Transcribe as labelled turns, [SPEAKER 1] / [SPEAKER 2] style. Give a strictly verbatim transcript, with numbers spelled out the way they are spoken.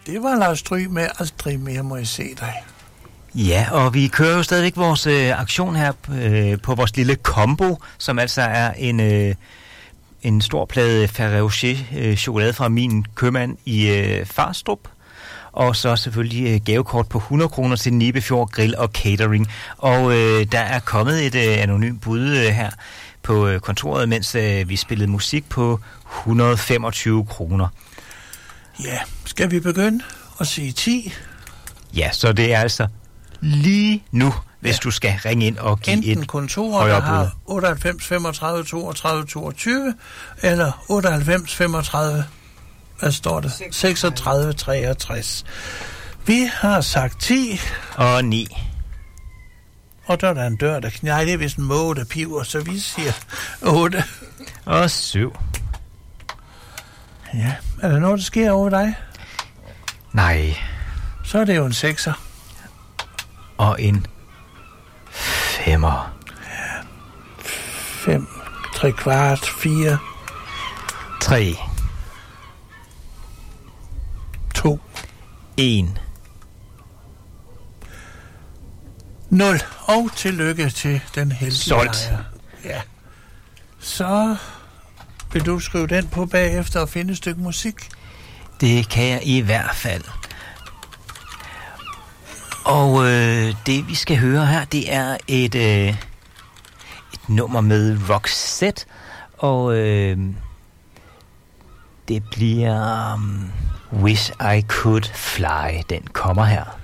[SPEAKER 1] Det var Lars Stryg med Aldrig mere må jeg se dig.
[SPEAKER 2] Ja, og vi kører jo stadigvæk vores øh, aktion her øh, på vores lille combo, som altså er en, øh, en stor plade Ferrero Rocher øh, chokolade fra min købmand i øh, Farstrup. Og så selvfølgelig øh, gavekort på hundrede kroner til Nibefjord Grill og Catering. Og øh, der er kommet et øh, anonymt bud øh, her på øh, kontoret, mens øh, vi spillede musik på et hundrede og femogtyve kroner.
[SPEAKER 1] Ja, skal vi begynde at sige ti?
[SPEAKER 2] Ja, så det er altså lige nu, hvis ja. du skal ringe ind og give
[SPEAKER 1] enten
[SPEAKER 2] et
[SPEAKER 1] kontoret, der har otteoghalvfems femogtredive toogtredive toogtyve, eller otteoghalvfems femogtredive, hvad står der? seksogtredive treogtres. Vi har sagt ti.
[SPEAKER 2] Og ni.
[SPEAKER 1] Og der er der en dør, der knækker. Nej, det er vist en måge, der piver, så vi siger otte.
[SPEAKER 2] Og syv.
[SPEAKER 1] Ja, er der noget, der sker over dig?
[SPEAKER 2] Nej.
[SPEAKER 1] Så er det jo en sekser.
[SPEAKER 2] Og en femmer.
[SPEAKER 1] Ja. Fem, tre kvart, fire.
[SPEAKER 2] Tre.
[SPEAKER 1] To.
[SPEAKER 2] En.
[SPEAKER 1] Nul. Og tillykke til den heldige
[SPEAKER 2] Solgt.
[SPEAKER 1] ejer. Ja. Så vil du skrive den på bagefter og finde et stykke musik?
[SPEAKER 2] Det kan jeg i hvert fald. Og øh, det vi skal høre her, det er et, øh, et nummer med Roxette. Og øh, det bliver um, Wish I Could Fly. Den kommer her.